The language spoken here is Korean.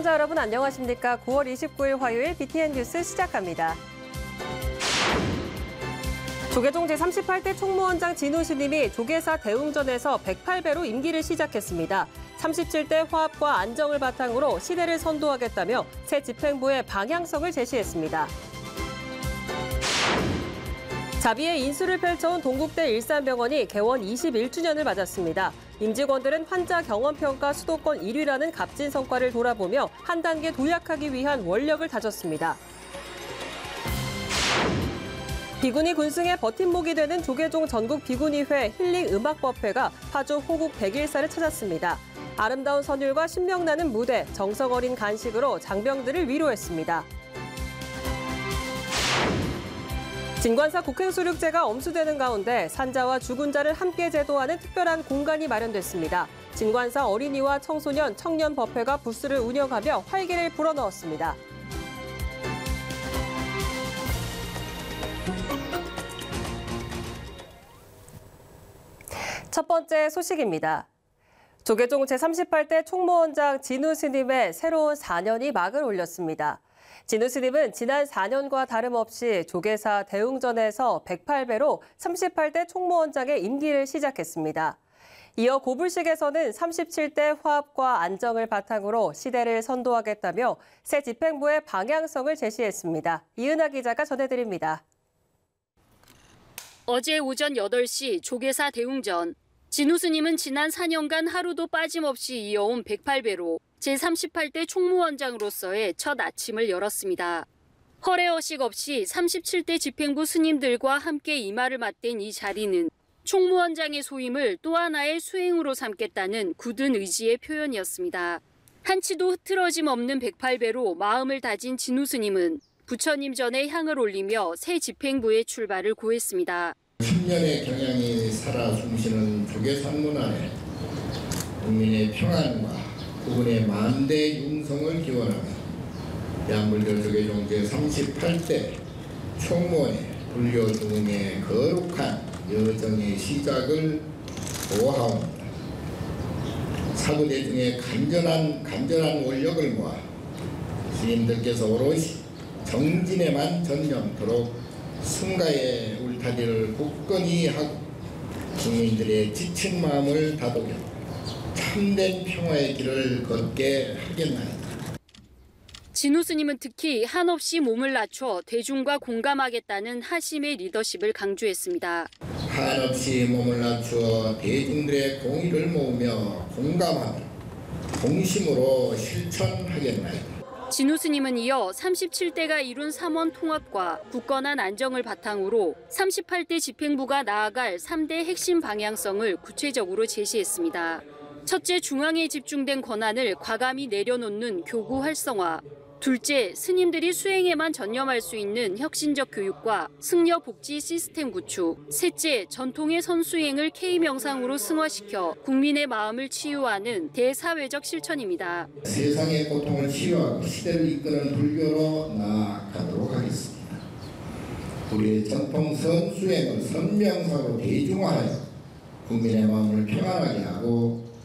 시청자 여러분 안녕하십니까? 9월 29일 화요일 BTN 뉴스 시작합니다. 조계종 제38대 총무원장 진우 스님이 조계사 대웅전에서 108배로 임기를 시작했습니다. 37대 화합과 안정을 바탕으로 시대를 선도하겠다며 새 집행부의 방향성을 제시했습니다. 자비의 인수를 펼쳐온 동국대 일산병원이 개원 21주년을 맞았습니다. 임직원들은 환자 경험평가 수도권 1위라는 값진 성과를 돌아보며 한 단계 도약하기 위한 원력을 다졌습니다. 비구니 군승의 버팀목이 되는 조계종 전국 비구니회 힐링음악법회가 파주 호국 101사를 찾았습니다. 아름다운 선율과 신명나는 무대, 정성 어린 간식으로 장병들을 위로했습니다. 진관사 국행수륙제가 엄수되는 가운데 산자와 죽은 자를 함께 제도하는 특별한 공간이 마련됐습니다. 진관사 어린이와 청소년, 청년법회가 부스를 운영하며 활기를 불어넣었습니다. 첫 번째 소식입니다. 조계종 제38대 총무원장 진우 스님의 새로운 4년이 막을 올렸습니다. 진우 스님은 지난 4년과 다름없이 조계사 대웅전에서 108배로 38대 총무원장의 임기를 시작했습니다. 이어 고불식에서는 37대 화합과 안정을 바탕으로 시대를 선도하겠다며 새 집행부의 방향성을 제시했습니다. 이은하 기자가 전해드립니다. 어제 오전 8시 조계사 대웅전. 진우 스님은 지난 4년간 하루도 빠짐없이 이어온 108배로 제38대 총무원장으로서의 첫 아침을 열었습니다. 허례허식 없이 37대 집행부 스님들과 함께 이마를 맞댄 이 자리는 총무원장의 소임을 또 하나의 수행으로 삼겠다는 굳은 의지의 표현이었습니다. 한치도 흐트러짐 없는 108배로 마음을 다진 진우 스님은 부처님 전에 향을 올리며 새 집행부의 출발을 고했습니다. 10년의 경향이 살아 숨쉬는 조계산문 안에 국민의 평안과 그분의 만대 융성을 기원하며 대한불교 조계종 제38대 총무원의 불교 중흥의 거룩한 여정의 시작을 보호하옵니다. 사부대중의 간절한 원력을 모아 스님들께서 오롯이 정진에만 전념토록 승가의 울타리를 굳건히 하고 국민들의 지친 마음을 다독여 참된 평화의 길을 걷게 하겠나이다. 진우 스님은 특히 한없이 몸을 낮춰 대중과 공감하겠다는 하심의 리더십을 강조했습니다. 한없이 몸을 낮추어 대중들의 공의를 모으며 공감하며 공심으로 실천하겠나이다. 진우 스님은 이어 37대가 이룬 삼원 통합과 굳건한 안정을 바탕으로 38대 집행부가 나아갈 3대 핵심 방향성을 구체적으로 제시했습니다. 첫째, 중앙에 집중된 권한을 과감히 내려놓는 교구 활성화. 둘째, 스님들이 수행에만 전념할 수 있는 혁신적 교육과 승려 복지 시스템 구축. 셋째, 전통의 선수행을 K명상으로 승화시켜 국민의 마음을 치유하는 대사회적 실천입니다. 세상의 고통을 치유하고 시대를 이끄는 불교로 나아가도록 하겠습니다. 우리의 전통 선수행을 선명사로 대중화하여 국민의 마음을 평안하게 하고